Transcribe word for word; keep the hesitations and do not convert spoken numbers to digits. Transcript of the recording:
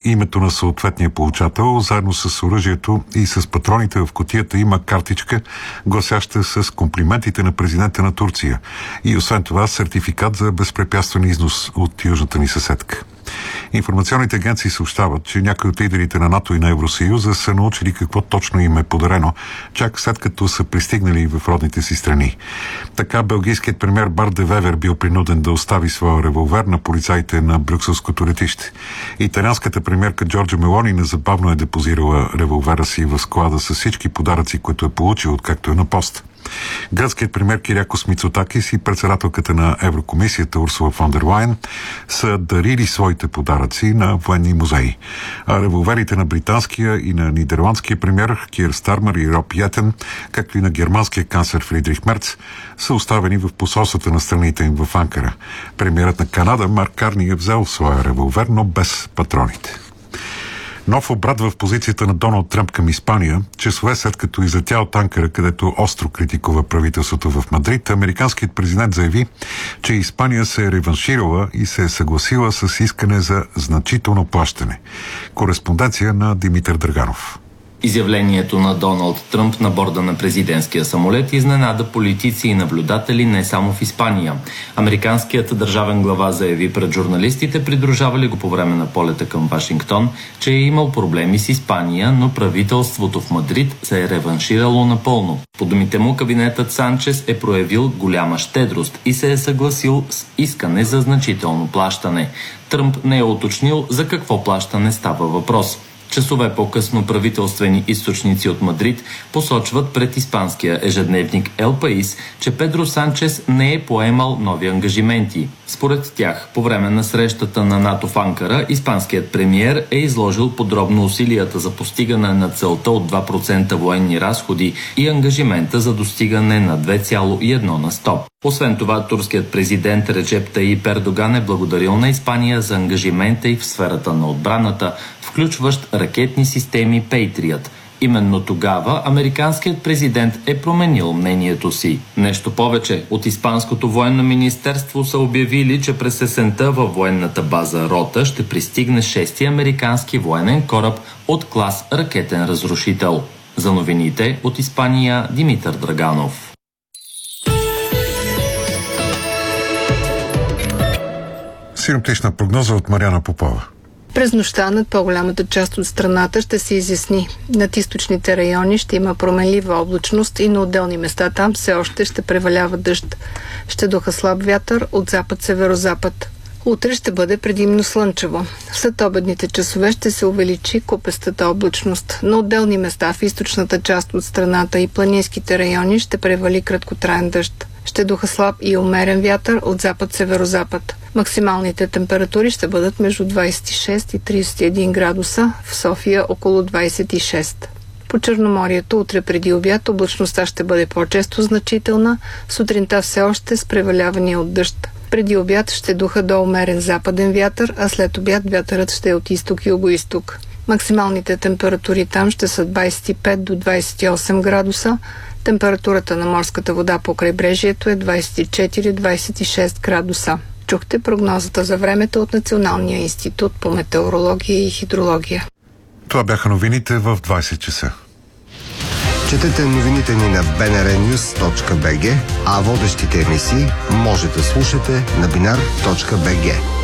името на съответния получател. Заедно с оръжието и с патроните в кутията има картичка, гласяща с комплиментите на президента на Турция. И освен това сертификат за безпрепятствен износ от южната ни съседка. Информационните агенции съобщават, че някои от лидерите на НАТО и на Евросъюза са научили какво точно им е подарено, чак след като са пристигнали в родните си страни. Така белгийският премиер Барт де Вевер бил принуден да остави своя револвер на полицаите на брюкселското летище. Италианската премиерка Джорджа Мелони незабавно е депозирала револвера си в склада с всички подаръци, които е получил, откакто е на пост. Гръцкият премиер Кирякос Мицотакис и председателката на Еврокомисията Урсула фон дер Лайен са дарили своите подаръци на военни музеи. А револверите на британския и на нидерландския премиер Кир Стармер и Роб Йетен, както и на германския канцлер Фридрих Мерц, са оставени в посолствата на страните им в Анкара. Премиерът на Канада Марк Карни е взел своя револвер, но без патроните. Нов обрат в позицията на Доналд Тръмп към Испания, часове след като излетя от Анкара, където остро критикува правителството в Мадрид, американският президент заяви, че Испания се е реванширала и се е съгласила с искане за значително плащане. Кореспонденция на Димитър Драганов. Изявлението на Доналд Тръмп на борда на президентския самолет изненада политици и наблюдатели не само в Испания. Американският държавен глава заяви пред журналистите, придружавали го по време на полета към Вашингтон, че е имал проблеми с Испания, но правителството в Мадрид се е реванширало напълно. По думите му, кабинетът Санчес е проявил голяма щедрост и се е съгласил с искане за значително плащане. Тръмп не е уточнил за какво плащане става въпрос. Часове по-късно правителствени източници от Мадрид посочват пред испанския ежедневник Ел Паис, че Педро Санчес не е поемал нови ангажименти. Според тях, по време на срещата на НАТО в Анкара, испанският премиер е изложил подробно усилията за постигане на целта от два процента военни разходи и ангажимента за достигане на две цяло и едно на сто. Освен това, турският президент Реджеп Таип Ердоган е благодарил на Испания за ангажимента и в сферата на отбраната, включващ ракетни системи Patriot. Именно тогава американският президент е променил мнението си. Нещо повече, от Испанското военно министерство са обявили, че през есента във военната база Рота ще пристигне шести американски военен кораб от клас ракетен разрушител. За новините от Испания, Димитър Драганов. Синоптична прогноза от Мариана Попова. През нощта над по-голямата част от страната ще се изясни. Над източните райони ще има променлива облачност и на отделни места там все още ще превалява дъжд. Ще духа слаб вятър от запад-северозапад. Утре ще бъде предимно слънчево. След обедните часове ще се увеличи купестата облачност. На отделни места в източната част от страната и планинските райони ще превали краткотраен дъжд. Ще духа слаб и умерен вятър от запад-северозапад. Максималните температури ще бъдат между двадесет и шест и тридесет и един градуса, в София около двадесет и шест. По Черноморието утре преди обяд облачността ще бъде по-често значителна, сутринта все още с превалявания от дъжд. Преди обяд ще духа до умерен западен вятър, а след обяд вятърът ще е от изток и югоизток. Максималните температури там ще са двадесет и пет до двадесет и осем градуса, температурата на морската вода по крайбрежието е двадесет и четири до двадесет и шест градуса. Чухте прогнозата за времето от Националния институт по метеорология и хидрология. Това бяха новините в двадесет часа. Четете новините ни на би ен ар нюз точка би джи, а водещите емисии може да слушате на бинар точка би джи.